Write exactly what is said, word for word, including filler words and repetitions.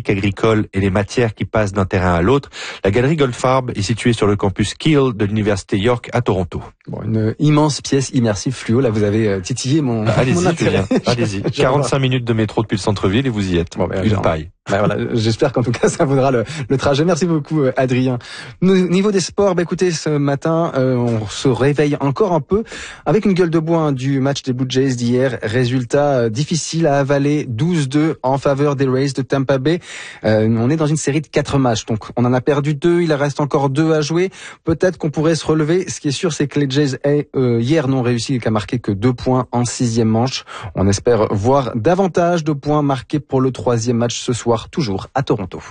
techniques agricoles et les matières qui passent d'un terrain à l'autre. La galerie Goldfarb est située sur le campus Keele de l'université York à Toronto. Bon, une immense pièce immersive fluo. Là, vous avez titillé mon, bah, allez-y, mon intérêt. Allez-y. quarante-cinq minutes de métro depuis le centre-ville et vous y êtes. Bon, ben, une genre, paille. Ben voilà, j'espère qu'en tout cas ça vaudra le, le trajet. Merci beaucoup Adrien. Au niveau des sports, bah écoutez, ce matin euh, on se réveille encore un peu avec une gueule de bois hein, du match des Blue Jays d'hier. Résultat euh, difficile à avaler, douze deux en faveur des Rays de Tampa Bay. Euh, on est dans une série de quatre matchs, donc on en a perdu deux, il reste encore deux à jouer. Peut-être qu'on pourrait se relever. Ce qui est sûr, c'est que les Jays euh, hier n'ont réussi qu'à marquer que deux points en sixième manche. On espère voir davantage de points marqués pour le troisième match ce soir, toujours à Toronto.